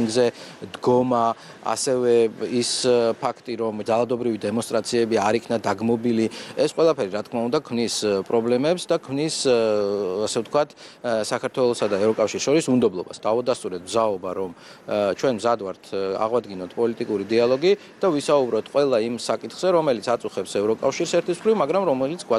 ადგილზე დგომა, ასევე ის ფაქტი, რომ ძალადობრივი დემონსტრაციები არ იქნა დაგმობილი, ეს ყველაფერი რა თქმა უნდა ქმნის პრობლემებს და ქმნის ასე ვთქვათ საქართველოსა და ევროკავშირის შორის უნდობლობას. დავადასტურეთ მზაობა, რომ ჩვენ მზად ვართ აღვადგინოთ პოლიტიკური დიალოგი და ვისაუბროთ ყველა იმ საკითხზე, რომელიც აწუხებს ევროკავშირს ერთის მხრივ, მაგრამ რომელიც